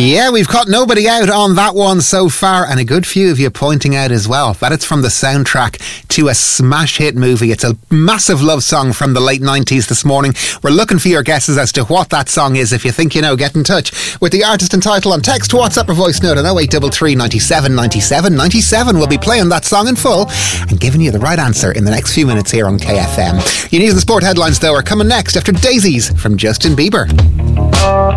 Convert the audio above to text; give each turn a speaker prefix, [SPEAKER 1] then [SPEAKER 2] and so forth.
[SPEAKER 1] Yeah, we've caught nobody out on that one so far, and a good few of you pointing out as well that it's from the soundtrack to a smash hit movie. It's a massive love song from the late 90s this morning. We're looking for your guesses as to what that song is. If you think you know, get in touch with the artist and title on text, WhatsApp or voice note on 0833 97 97 97. We'll be playing that song in full and giving you the right answer in the next few minutes here on KFM. Your news and sport headlines, though, are coming next after Daisies from Justin Bieber.